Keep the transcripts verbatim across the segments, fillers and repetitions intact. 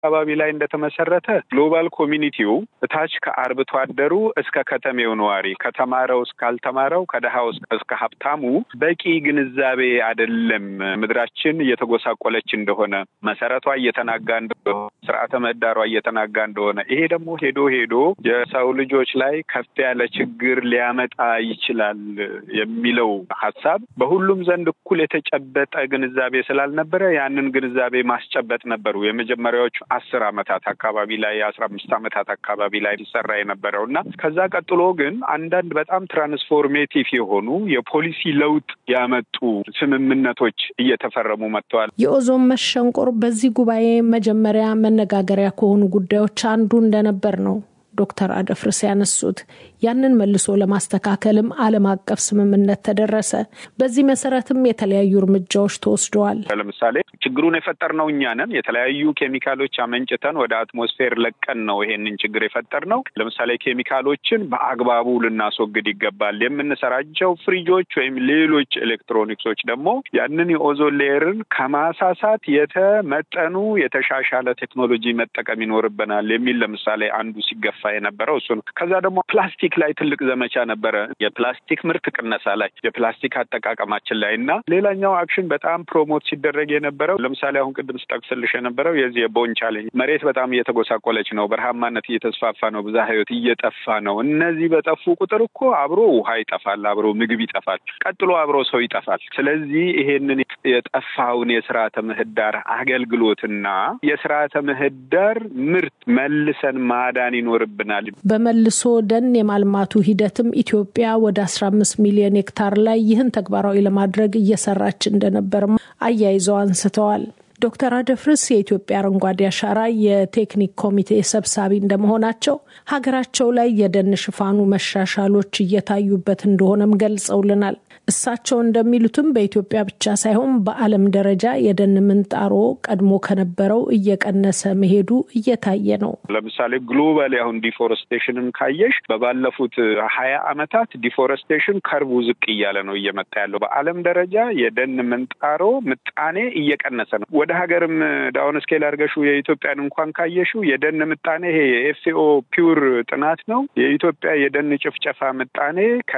አካባቢ ላይ እንደተመሰረተ ግሎባል ኮሚኒቲው ታች ከአርብቶ አደሩ እስከ ከተሜው ነዋሪ ከተማረው እስካልተማረው ከደሃው እስከ ሀብታሙ በቂ ግንዛቤ አይደለም። ምድራችን እየተጎሳቆለች እንደሆነ መሰረቷ እየተናጋ እንደሆነ ስርዓተ ምህዳሯ እየተናጋ እንደሆነ ይሄ ደግሞ ሄዶ ሄዶ የሰው ልጆች ላይ ከፍ ያለ ችግር ሊያመጣ ይችላል የሚለው ሐሳብ በሁሉም ዘንድ እኩል የተጨበጠ ግንዛቤ ስላልነበረ ያንን ግንዛቤ ማስጨበጥ ነበሩ የመጀመሪያዎቹ አስር አመታት አካባቢ ላይ አስራ አምስት አመታት አካባቢ ላይ ሲሰራ የነበረውና ከዛ ቀጥሎ ግን አንዳንድ በጣም ትራንስፎርሜቲቭ የሆኑ የፖሊሲ ለውጥ ያመጡ ስምምነቶች እየተፈረሙ መጥተዋል። የኦዞን መሸንቆር በዚህ ጉባኤ መጀመሪያ መነጋገሪያ ከሆኑ ጉዳዮች አንዱ እንደነበር ነው ዶክተር አደፍርስ ያነሱት። ያንን መልሶ ለማስተካከልም ዓለም አቀፍ ስምምነት ተደረሰ። በዚህ መሰረትም የተለያዩ እርምጃዎች ተወስደዋል። ለምሳሌ ችግሩን የፈጠርነው እኛ ነን። የተለያዩ ኬሚካሎች አመንጭተን ወደ አትሞስፌር ለቀን ነው ይሄንን ችግር የፈጠርነው። ለምሳሌ ኬሚካሎችን በአግባቡ ልናስወግድ ይገባል። የምንሰራቸው ፍሪጆች ወይም ሌሎች ኤሌክትሮኒክሶች ደግሞ ያንን የኦዞን ሌየርን ከማሳሳት የተመጠኑ የተሻሻለ ቴክኖሎጂ መጠቀም ይኖርብናል የሚል ለምሳሌ አንዱ ሲገፋ የነበረው እሱ ነው። ከዛ ደግሞ ፕላስቲክ ላይ ትልቅ ዘመቻ ነበረ። የፕላስቲክ ምርት ቅነሳ ላይ የፕላስቲክ አጠቃቀማችን ላይ እና ሌላኛው አክሽን በጣም ፕሮሞት ሲደረግ የነበረው ለምሳሌ አሁን ቅድም ስጠቅስልሽ የነበረው የዚህ የቦን ቻሌንጅ መሬት በጣም እየተጎሳቆለች ነው። በረሃማነት እየተስፋፋ ነው። ብዝሃ ህይወት እየጠፋ ነው። እነዚህ በጠፉ ቁጥር እኮ አብሮ ውሃ ይጠፋል፣ አብሮ ምግብ ይጠፋል፣ ቀጥሎ አብሮ ሰው ይጠፋል። ስለዚህ ይሄንን የጠፋውን የስርዓተ ምህዳር አገልግሎትና የስርዓተ ምህዳር ምርት መልሰን ማዳን ይኖርብናል። በመልሶ ደን የማልማቱ ሂደትም ኢትዮጵያ ወደ አስራ አምስት ሚሊዮን ሄክታር ላይ ይህን ተግባራዊ ለማድረግ እየሰራች እንደነበር አያይዘው አንስተዋል። ዶክተር አደፍርስ የኢትዮጵያ አረንጓዴ አሻራ የቴክኒክ ኮሚቴ ሰብሳቢ እንደመሆናቸው ሀገራቸው ላይ የደን ሽፋኑ መሻሻሎች እየታዩበት እንደሆነም ገልጸውልናል። እሳቸው እንደሚሉትም በኢትዮጵያ ብቻ ሳይሆን በዓለም ደረጃ የደን ምንጣሮ ቀድሞ ከነበረው እየቀነሰ መሄዱ እየታየ ነው። ለምሳሌ ግሎባሊ አሁን ዲፎረስቴሽንን ካየሽ በባለፉት ሀያ አመታት ዲፎረስቴሽን ከርቡ ዝቅ እያለ ነው እየመጣ ያለው። በዓለም ደረጃ የደን ምንጣሮ ምጣኔ እየቀነሰ ነው። ወደ ሀገርም ዳውን ስኬል አድርገሹ የኢትዮጵያን እንኳን ካየሹ የደን ምጣኔ ይሄ የኤፍሲኦ ፒውር ጥናት ነው። የኢትዮጵያ የደን ጭፍጨፋ ምጣኔ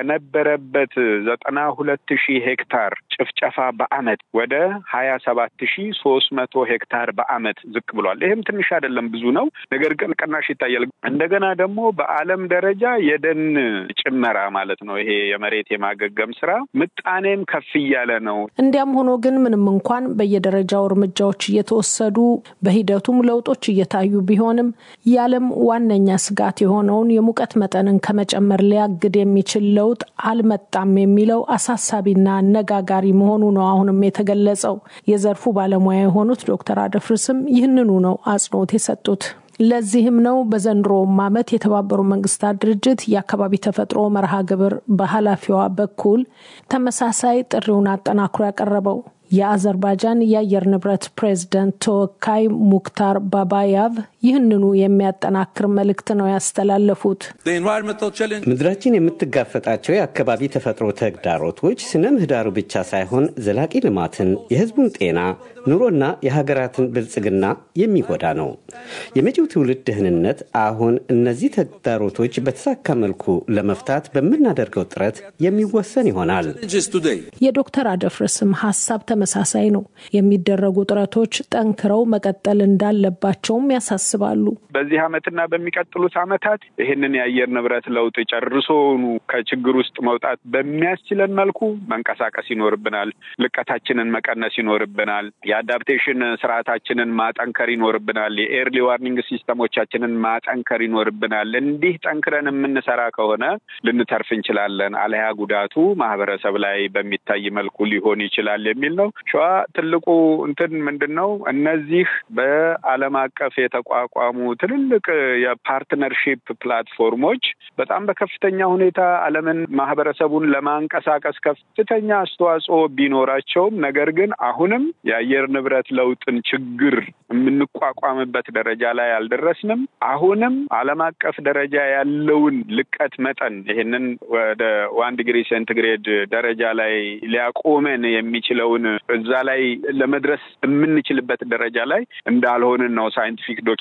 ከነበረበት ዘጠና ሁለት ሺህ ሄክታር ጭፍጨፋ በአመት ወደ ሀያ ሰባት ሺህ ሶስት መቶ ሄክታር በአመት ዝቅ ብሏል። ይሄም ትንሽ አይደለም፣ ብዙ ነው። ነገር ግን ቅናሽ ይታያል። እንደገና ደግሞ በዓለም ደረጃ የደን ጭመራ ማለት ነው ይሄ የመሬት የማገገም ስራ ምጣኔም ከፍ እያለ ነው። እንዲያም ሆኖ ግን ምንም እንኳን በየደረጃው እርምጃዎች እየተወሰዱ በሂደቱም ለውጦች እየታዩ ቢሆንም የዓለም ዋነኛ ስጋት የሆነውን የሙቀት መጠንን ከመጨመር ሊያግድ የሚችል ለውጥ አልመጣም የሚለው አሳሳቢና አነጋጋሪ መሆኑ ነው አሁንም የተገለጸው። የዘርፉ ባለሙያ የሆኑት ዶክተር አደፍርስም ይህንኑ ነው አጽንኦት የሰጡት። ለዚህም ነው በዘንድሮ ዓመት የተባበሩት መንግስታት ድርጅት የአካባቢ ተፈጥሮ መርሃ ግብር በኃላፊዋ በኩል ተመሳሳይ ጥሪውን አጠናክሮ ያቀረበው። የአዘርባይጃን የአየር ንብረት ፕሬዝዳንት ተወካይ ሙክታር ባባያቭ ይህንኑ የሚያጠናክር መልእክት ነው ያስተላለፉት። ምድራችን የምትጋፈጣቸው የአካባቢ ተፈጥሮ ተግዳሮቶች ስነ ምህዳሩ ብቻ ሳይሆን ዘላቂ ልማትን፣ የህዝቡን ጤና፣ ኑሮና የሀገራትን ብልጽግና የሚጎዳ ነው። የመጪው ትውልድ ደህንነት አሁን እነዚህ ተግዳሮቶች በተሳካ መልኩ ለመፍታት በምናደርገው ጥረት የሚወሰን ይሆናል። የዶክተር አደፍርስም ሐሳብ ተመሳሳይ ነው። የሚደረጉ ጥረቶች ጠንክረው መቀጠል እንዳለባቸውም ያሳስባሉ። በዚህ አመትና በሚቀጥሉት አመታት ይህንን የአየር ንብረት ለውጥ ጨርሶኑ ከችግር ውስጥ መውጣት በሚያስችለን መልኩ መንቀሳቀስ ይኖርብናል። ልቀታችንን መቀነስ ይኖርብናል። የአዳፕቴሽን ስርዓታችንን ማጠንከር ይኖርብናል። የኤርሊ ዋርኒንግ ሲስተሞቻችንን ማጠንከር ይኖርብናል። እንዲህ ጠንክረን የምንሰራ ከሆነ ልንተርፍ እንችላለን። አለያ ጉዳቱ ማህበረሰብ ላይ በሚታይ መልኩ ሊሆን ይችላል የሚል ነው። ሸዋ ትልቁ እንትን ምንድነው? እነዚህ በዓለም አቀፍ የተቋቋሙ ትልልቅ የፓርትነርሺፕ ፕላትፎርሞች በጣም በከፍተኛ ሁኔታ ዓለምን ማህበረሰቡን ለማንቀሳቀስ ከፍተኛ አስተዋጽኦ ቢኖራቸውም ነገር ግን አሁንም የአየር ንብረት ለውጥን ችግር የምንቋቋምበት ደረጃ ላይ አልደረስንም። አሁንም ዓለም አቀፍ ደረጃ ያለውን ልቀት መጠን ይሄንን ወደ አንድ ዲግሪ ሴንቲግሬድ ደረጃ ላይ ሊያቆመን የሚችለውን እዛ ላይ ለመድረስ የምንችልበት ደረጃ ላይ እንዳልሆነ ነው ሳይንቲፊክ